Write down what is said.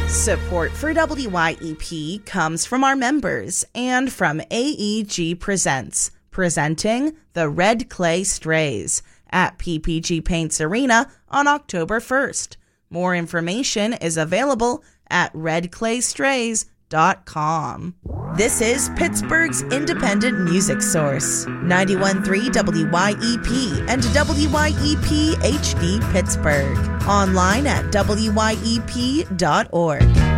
Support for WYEP comes from our members and from AEG Presents, presenting the Red Clay Strays at PPG Paints Arena on October 1st. More information is available at redclaystrays.com. This is Pittsburgh's independent music source, 91.3 WYEP and WYEP HD Pittsburgh. Online at WYEP.org.